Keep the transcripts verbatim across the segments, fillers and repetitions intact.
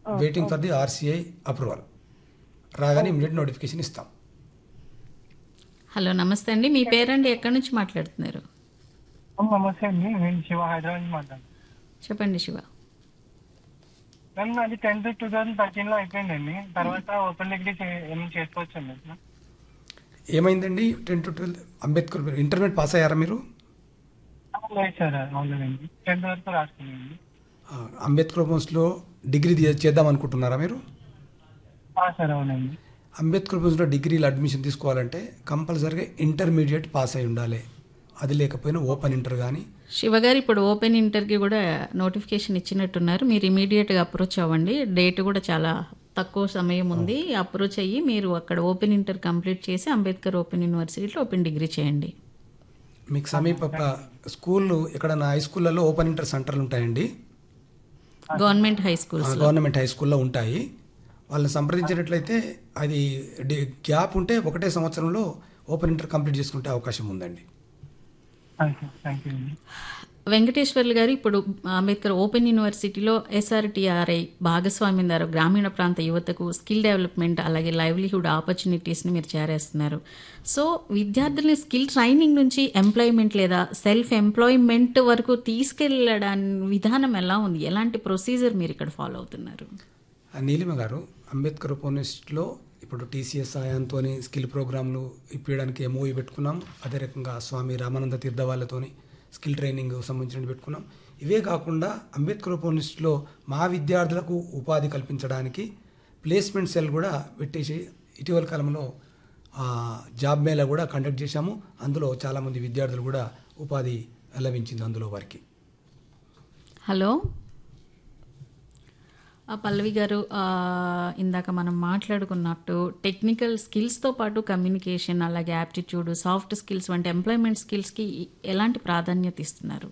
Waiting for the RCI approval. రాగానే immediate notification ఇస్తాం. Hello నమస్తే అండి, మీ పేరండి, ఎక్కడి నుంచి మాట్లాడుతున్నారు? నమస్తే అండి, నేను శివ, హైదరాబాద్ నుంచి మాట్లాడుతున్నాను. చెప్పండి శివ. మ్యామ్ నాది టెన్త్ టూ థౌసండ్ థర్టీన్ లో అయిపోయిందండి. తర్వాత ఓపెన్ డిగ్రీ ఏమి చేసుకోవచ్చు అండి? ఏమైందండి? Ten to twelve Ambedkar intermediate pass అయ్యారా మీరు? లేదు సార్, అవునండి, టెన్త్ వరకు రాసుకున్నాండి. ఆ, అంబేద్కర్ హోమ్స్లో డిగ్రీ తీ- చేద్దాం అనుకుంటున్నారా మీరు? సార్ అవునండి. అంబేద్కర్ హోమ్స్లో డిగ్రీలో అడ్మిషన్ తీసుకోవాలంటే కంపల్సరీగా ఇంటర్మీడియట్ పాస్ అయి ఉండాలి. అది లేకపోయినా ఓపెన్ ఇంటర్ కానీ. శివగారు, ఇప్పుడు ఓపెన్ ఇంటర్కి కూడా నోటిఫికేషన్ ఇచ్చినట్టున్నారు. మీరు ఇమీడియట్గా అప్రోచ్ అవ్వండి. డేట్ కూడా చాలా తక్కువ సమయం ఉంది. అప్రోచ్ అయ్యి మీరు అక్కడ ఓపెన్ ఇంటర్ కంప్లీట్ చేసి అంబేద్కర్ ఓపెన్ యూనివర్సిటీలో ఓపెన్ డిగ్రీ చేయండి. మీకు సమీప ప- స్కూళ్ళు ఎక్కడన్నా హై స్కూళ్ళలో ఓపెన్ ఇంటర్ సెంటర్లు ఉంటాయండి. Government high schools government high స్కూల్లో ఉంటాయి. వాళ్ళని సంప్రదించినట్లయితే అది డి- గ్యాప్ ఉంటే ఒకటే సంవత్సరంలో ఓపెన్ ఇంటర్ కంప్లీట్ చేసుకుంటే అవకాశం ఉందండి. థ్యాంక్ యూ అండి. వెంకటేశ్వర్లు గారు, ఇప్పుడు అంబేద్కర్ ఓపెన్ యూనివర్సిటీలో ఎస్ఆర్టీఆర్ఐ భాగస్వామ్యం ద్వారా గ్రామీణ ప్రాంత యువతకు స్కిల్ డెవలప్మెంట్ అలాగే లైవ్లీహుడ్ ఆపర్చునిటీస్ని మీరు చేరేస్తున్నారు. సో విద్యార్థుల్ని స్కిల్ ట్రైనింగ్ నుంచి ఎంప్లాయ్మెంట్ లేదా సెల్ఫ్ ఎంప్లాయ్మెంట్ వరకు తీసుకెళ్ళడానికి విధానం ఎలా ఉంది? ఎలాంటి ప్రొసీజర్ మీరు ఇక్కడ ఫాలో అవుతున్నారు? ఆ నీలిమ గారు, అంబేద్కర్ యూనివర్సిటీలో ఇప్పుడు టీసీఎస్ సాయంతో స్కిల్ ప్రోగ్రాంలు ఇప్పించడానికి ఎంఓఈ పెట్టుకున్నాం. అదే రకంగా స్వామి రామానంద తీర్థ వాళ్ళతోని స్కిల్ ట్రైనింగ్ సంబంధించిన పెట్టుకున్నాం. ఇవే కాకుండా అంబేద్కర్ యూనివర్సిటీలో మా విద్యార్థులకు ఉపాధి కల్పించడానికి ప్లేస్మెంట్ సెల్ కూడా పెట్టేసి ఇటీవల కాలంలో జాబ్ మేళా కూడా కండక్ట్ చేశాము. అందులో చాలామంది విద్యార్థులు కూడా ఉపాధి లభించింది అందులో వారికి. హలో ఆ పల్లవి గారు, ఆ, ఇందాక మనం మాట్లాడుకున్నట్టు టెక్నికల్ స్కిల్స్తో పాటు కమ్యూనికేషన్ అలాగే యాప్టిట్యూడ్, సాఫ్ట్ స్కిల్స్ వంటి ఎంప్లాయ్మెంట్ స్కిల్స్కి ఎలాంటి ప్రాధాన్యత ఇస్తున్నారు?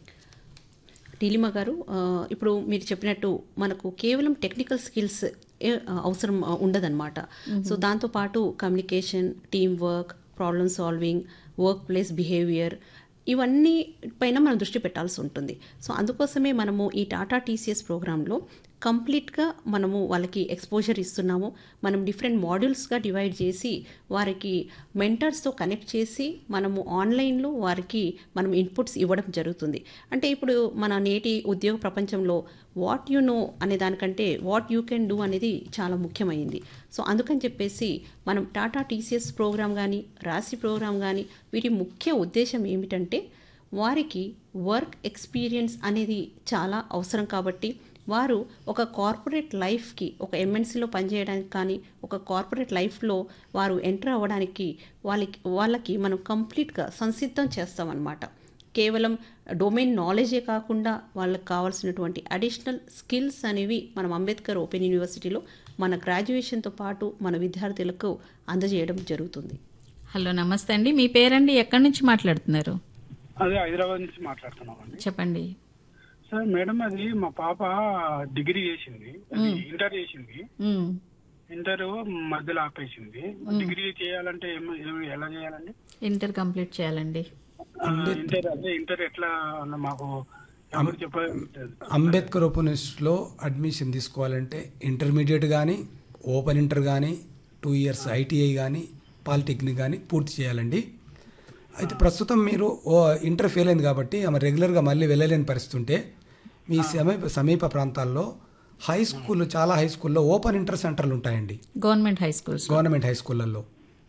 నీలిమ గారు, ఆ, ఇప్పుడు మీరు చెప్పినట్టు మనకు కేవలం టెక్నికల్ స్కిల్స్ ఏ- అవసరం ఉండదన్నమాట. సో దాంతోపాటు communication, team work, problem solving, work place behaviour, ఇవన్నీ పైన మనం దృష్టి పెట్టాల్సి ఉంటుంది. సో అందుకోసమే మనము ఈ టాటా టీసీఎస్ ప్రోగ్రాంలో కంప్లీట్గా మనము వాళ్ళకి ఎక్స్పోజర్ ఇస్తున్నాము. మనం డిఫరెంట్ మాడ్యూల్స్గా డివైడ్ చేసి వారికి మెంటర్స్తో కనెక్ట్ చేసి మనము ఆన్లైన్లో వారికి మనం ఇన్పుట్స్ ఇవ్వడం జరుగుతుంది. అంటే ఇప్పుడు మన నేటి ఉద్యోగ ప్రపంచంలో వాట్ యు నో అనే దానికంటే వాట్ యూ కెన్ డూ అనేది చాలా ముఖ్యమైంది. సో అందుకని చెప్పేసి మనం టాటా టీసీఎస్ ప్రోగ్రామ్ కానీ రాశి ప్రోగ్రామ్ కానీ వీటి ముఖ్య ఉద్దేశం ఏమిటంటే వారికి వర్క్ ఎక్స్పీరియన్స్ అనేది చాలా అవసరం. కాబట్టి వారు ఒక కార్పొరేట్ లైఫ్కి, ఒక ఎంఎన్సీలో పనిచేయడానికి కానీ ఒక కార్పొరేట్ లైఫ్లో వారు ఎంటర్ అవ్వడానికి వాళ్ళకి వాళ్ళకి మనం కంప్లీట్గా సంసిద్ధం చేస్తామన్నమాట. కేవలం డొమైన్ నాలెడ్జే కాకుండా వాళ్ళకి కావాల్సినటువంటి అడిషనల్ స్కిల్స్ అనేవి మనం అంబేద్కర్ ఓపెన్ యూనివర్సిటీలో మన గ్రాడ్యుయేషన్తో పాటు మన విద్యార్థులకు అందజేయడం జరుగుతుంది. హలో నమస్తే అండి, మీ పేరండి, ఎక్కడి నుంచి మాట్లాడుతున్నారు? అదే హైదరాబాద్ నుంచి మాట్లాడుతున్నామండి. చెప్పండి. సార్ మేడం, అది మా పాప డిగ్రీ చేసింది, అది ఇంటర్ చేసింది. మ్మ్. ఇంటర్ మధ్యలో ఆపేసింది. డిగ్రీ చేయాలంటే ఏం- ఏం- ఎలా చేయాలండి? ఇంటర్ కంప్లీట్ చేయాలండి. ఆ, ఇంటర్ అదే ఇంటర్ ఎట్లా అన్న మాకు ఎవరు చెప్ప అంబేద్కర్ ఓపెన్ యూనివర్సిటీలో అడ్మిషన్ తీసుకోవాలంటే ఇంటర్మీడియట్ కానీ ఓపెన్ ఇంటర్ కానీ టూ ఇయర్స్ ఐటీఐ కానీ పాలిటెక్నిక్ కానీ పూర్తి చేయాలండి. అయితే ప్రస్తుతం మీరు ఓ ఇంటర్ ఫెయిల్ అయింది కాబట్టి ఆమె రెగ్యులర్గా మళ్ళీ వెళ్ళలేని పరిస్థితి ఉంటే మీ సమీప సమీప ప్రాంతాల్లో హై స్కూల్, చాలా హై స్కూల్లో ఓపెన్ ఇంటర్ సెంటర్లు ఉంటాయండి. Government high schools government high స్కూళ్ళల్లో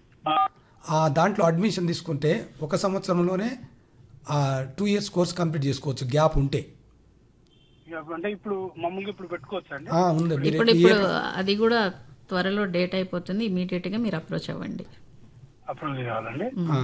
ఆ దాంట్లో అడ్మిషన్ తీసుకుంటే ఒక సంవత్సరంలోనే టూ ఇయర్స్ కోర్స్ కంప్లీట్ చేసుకోవచ్చు గ్యాప్ ఉంటే. అంటే ఇప్పుడు మామూలుగా ఇప్పుడు పెట్టుకోవచ్చు అండి? ఆ, ఉంది. మీరు ఇప్పుడు ఈ ఇప్పుడు ఇయర్ అది కూడా త్వరలో డేట్ అయిపోతుంది. ఇమీడియట్గా మీరు అప్రోచ్ అవ్వండి. అప్రూవ్ చేయాలండి. ఆ,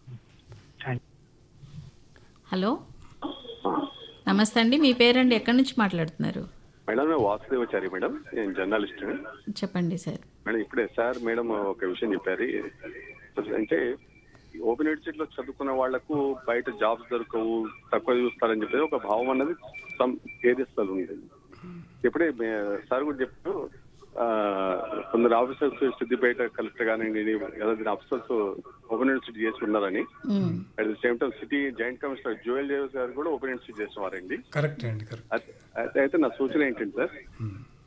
హలో నమస్తే అండి, మీ పేరండి, ఎక్కడి నుంచి మాట్లాడుతున్నారు? మేడం నేను వాసుదేవచారి మేడం, నేను జర్నలిస్ట్. చెప్పండి సార్. మేడం ఇప్పుడే సార్ మేడం ఒక విషయం చెప్పారు. అంటే ఓపెన్ యూనివర్సిటీలో చదువుకున్న వాళ్లకు బయట జాబ్స్ దొరకవు, తక్కువ చూస్తారని చెప్పేది ఒక భావం అన్నది సమ్ ఏరియాస్లో ఉంది. ఇప్పుడే సార్ కూడా చెప్పారు, కొందరు ఆఫీసర్స్ సిద్దిపేట కలెక్టర్ కానివ్వండి, ఏదైనా ఆఫీసర్స్ ఓపెన్ యూనివర్సిటీ చేసి ఉన్నారని. At the same time city joint commissioner Joel దేవస్ గారు కూడా ఓపెన్ యూనివర్సిటీ చేసేవారండి. కరెక్ట్ అండి, కరెక్ట్. అయితే నా సూచన ఏంటంటే సార్,